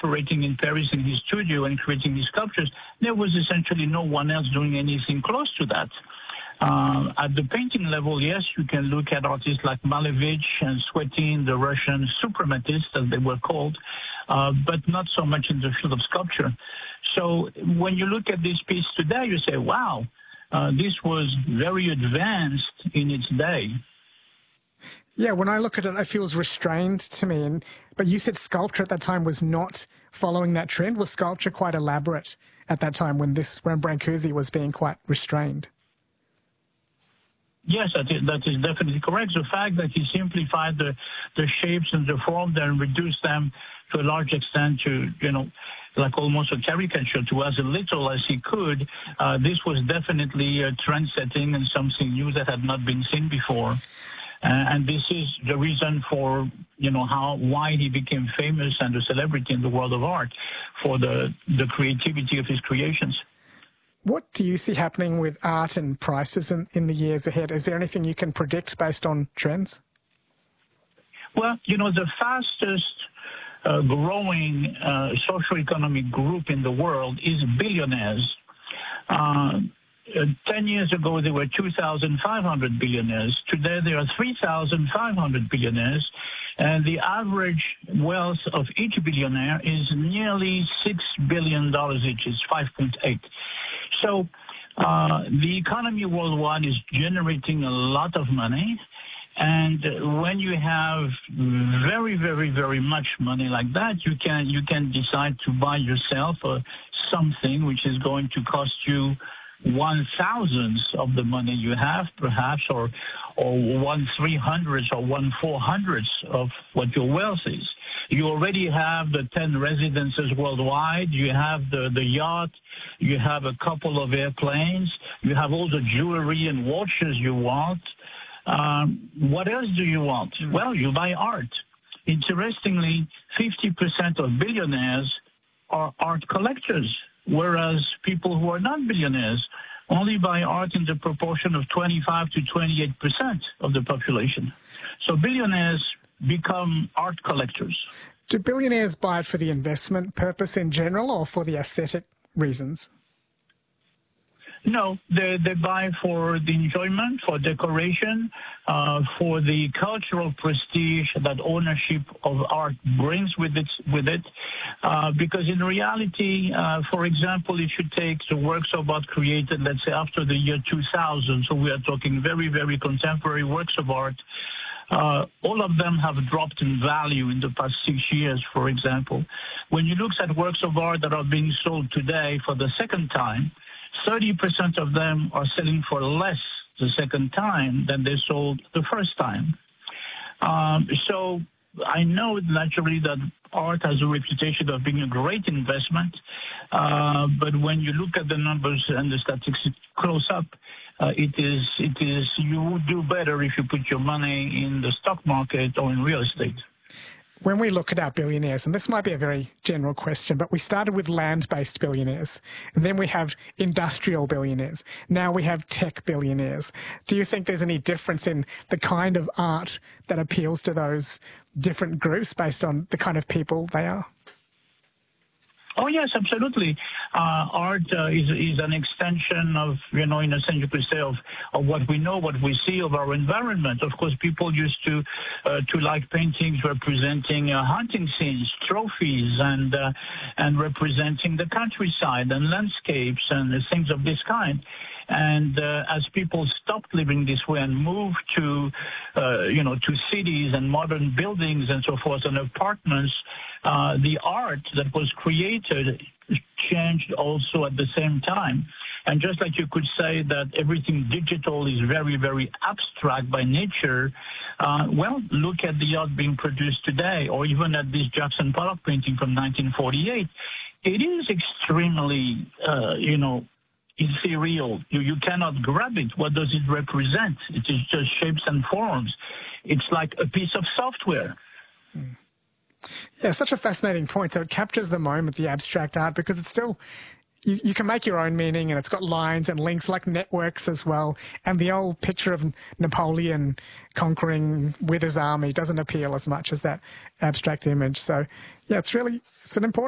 operating in Paris in his studio and creating his sculptures, there was essentially no one else doing anything close to that. At the painting level, yes, you can look at artists like Malevich and Swetin, the Russian suprematists, as they were called, but not so much in the field of sculpture. So when you look at this piece today, you say, wow, this was very advanced in its day. Yeah, when I look at it, it feels restrained to me. But you said sculpture at that time was not following that trend. Was sculpture quite elaborate at that time when Brancusi was being quite restrained? Yes, that is definitely correct. The fact that he simplified the shapes and the form and reduced them to a large extent to, like almost a caricature, to as little as he could, this was definitely trend-setting and something new that had not been seen before. And this is the reason for, why he became famous and a celebrity in the world of art, for the creativity of his creations. What do you see happening with art and prices in the years ahead? Is there anything you can predict based on trends? Well, the fastest growing socioeconomic group in the world is billionaires. 10 years ago, there were 2,500 billionaires. Today, there are 3,500 billionaires. And the average wealth of each billionaire is nearly $6 billion each. It's 5.8. So the economy worldwide is generating a lot of money. And when you have very, very, very much money like that, you can decide to buy yourself something which is going to cost you 1/1000th of the money you have, perhaps, or 1/300th or 1/400th of what your wealth is. You already have the 10 residences worldwide. You have the yacht. You have a couple of airplanes. You have all the jewelry and watches you want. What else do you want? Well, you buy art. Interestingly, 50% of billionaires are art collectors, whereas people who are not billionaires only buy art in the proportion of 25 to 28% of the population. So billionaires become art collectors. Do billionaires buy it for the investment purpose in general or for the aesthetic reasons? No, they buy for the enjoyment, for decoration, for the cultural prestige that ownership of art brings with it. Because in reality, for example, if you take the works of art created, let's say, after the year 2000, so we are talking very, very contemporary works of art, all of them have dropped in value in the past 6 years, for example. When you look at works of art that are being sold today for the second time, 30% of them are selling for less the second time than they sold the first time. So I know naturally that art has a reputation of being a great investment, but when you look at the numbers and the statistics close up, it is you would do better if you put your money in the stock market or in real estate. When we look at our billionaires, and this might be a very general question, but we started with land-based billionaires, and then we have industrial billionaires. Now we have tech billionaires. Do you think there's any difference in the kind of art that appeals to those different groups based on the kind of people they are? Oh, yes, absolutely. Art is an extension of, in a sense, you could say, of what we know, what we see of our environment. Of course, people used to like paintings representing hunting scenes, trophies, and representing the countryside and landscapes and things of this kind. And as people stopped living this way and moved to cities and modern buildings and so forth and apartments, the art that was created changed also at the same time. And just like you could say that everything digital is very, very abstract by nature, well, look at the art being produced today, or even at this Jackson Pollock painting from 1948. It is extremely, ethereal. You cannot grab it. What does it represent? It is just shapes and forms. It's like a piece of software. Yeah, such a fascinating point. So it captures the moment, the abstract art, because it's still, you can make your own meaning, and it's got lines and links like networks as well. And the old picture of Napoleon conquering with his army doesn't appeal as much as that abstract image. So yeah, it's an important